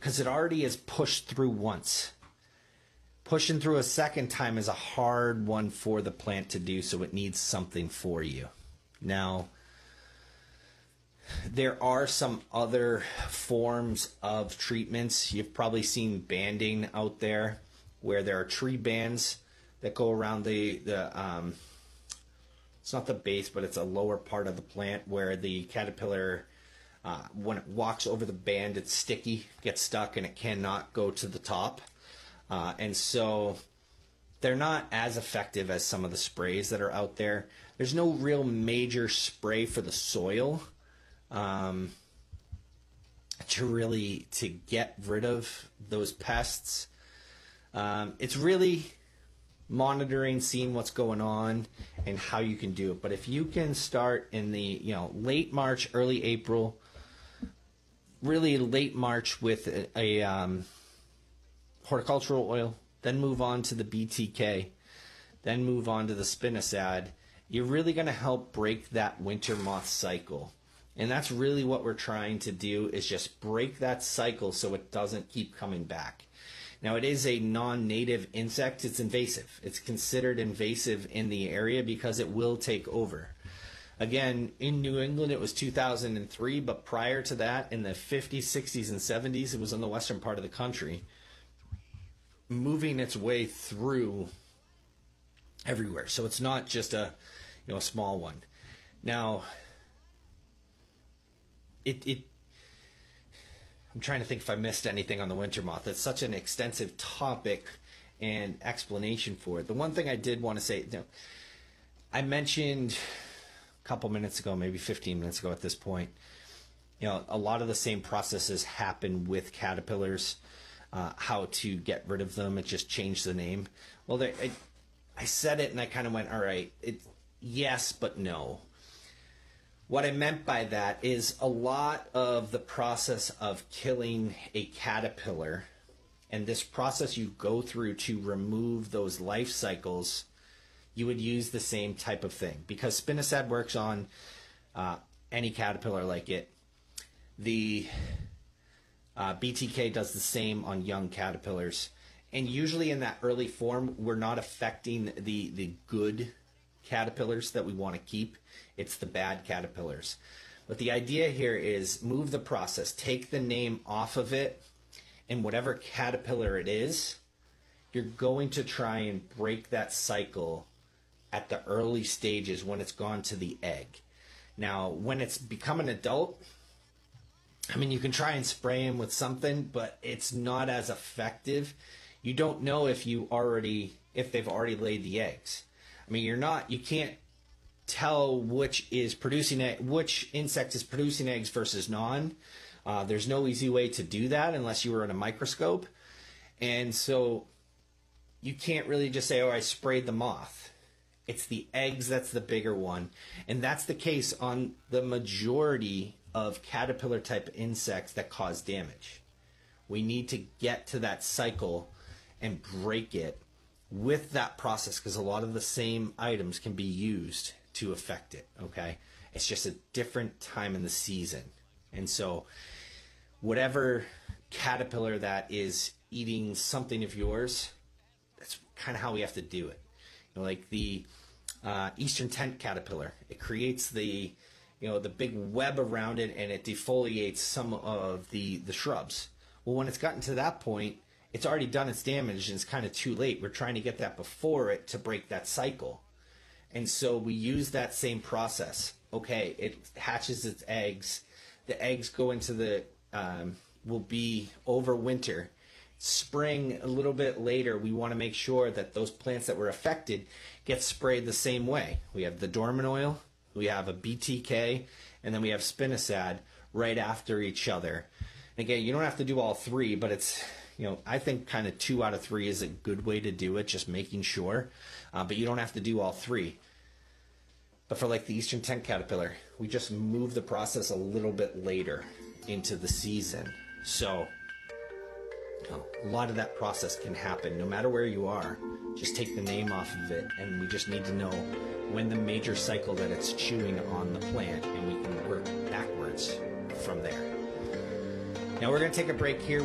because it already is pushed through once. Pushing through a second time is a hard one for the plant to do, so it needs something for you. Now, there are some other forms of treatments. You've probably seen banding out there, where there are tree bands that go around the it's not the base, but it's a lower part of the plant where the caterpillar, when it walks over the band, it's sticky, gets stuck, and it cannot go to the top. And so they're not as effective as some of the sprays that are out there. There's no real major spray for the soil to get rid of those pests. It's really monitoring, seeing what's going on, and how you can do it. But if you can start in the late March, early April, really late March with a horticultural oil, then move on to the BTK, then move on to the spinosad, you're really going to help break that winter moth cycle. And that's really what we're trying to do, is just break that cycle so it doesn't keep coming back. Now, it is a non-native insect. It's invasive. It's considered invasive in the area because it will take over. Again, in New England, it was 2003, but prior to that, in the 50s, 60s, and 70s, it was in the western part of the country, moving its way through everywhere. So it's not just a small one. Now, I'm trying to think if I missed anything on the winter moth. It's such an extensive topic and explanation for it. The one thing I did want to say, I mentioned a couple minutes ago, maybe 15 minutes ago at this point, a lot of the same processes happen with caterpillars. How to get rid of them. It just changed the name. Well, I said it and I kind of went, all right, yes, but no. What I meant by that is a lot of the process of killing a caterpillar, and this process you go through to remove those life cycles, you would use the same type of thing, because spinosad works on any caterpillar like it. The BTK does the same on young caterpillars. And usually in that early form, we're not affecting the good caterpillars that we want to keep. It's the bad caterpillars. But the idea here is move the process, take the name off of it, and whatever caterpillar it is, you're going to try and break that cycle at the early stages when it's gone to the egg. Now, when it's become an adult, you can try and spray them with something, but it's not as effective. You don't know if they've already laid the eggs. You can't tell which insect is producing eggs versus non. There's no easy way to do that unless you were in a microscope. And so you can't really just say, I sprayed the moth. It's the eggs that's the bigger one. And that's the case on the majority of caterpillar type insects that cause damage. We need to get to that cycle and break it with that process, because a lot of the same items can be used to affect it. Okay, it's just a different time in the season. And so whatever caterpillar that is eating something of yours, that's kind of how we have to do it. Like the eastern tent caterpillar, it creates the big web around it, and it defoliates some of the shrubs. Well, when it's gotten to that point, it's already done its damage, and it's kind of too late. We're trying to get that before it to break that cycle. And so we use that same process. Okay, it hatches its eggs. The eggs go into will be over winter. Spring, a little bit later, we want to make sure that those plants that were affected get sprayed the same way. We have the dormant oil, we have a BTK, and then we have spinosad right after each other. And again, you don't have to do all three, but it's, I think kind of 2 out of 3 is a good way to do it, just making sure. But you don't have to do all 3. But for like the eastern tent caterpillar, we just move the process a little bit later into the season. So a lot of that process can happen no matter where you are. Just take the name off of it, and we just need to know when the major cycle that it's chewing on the plant, and we can work backwards from there. Now we're going to take a break here.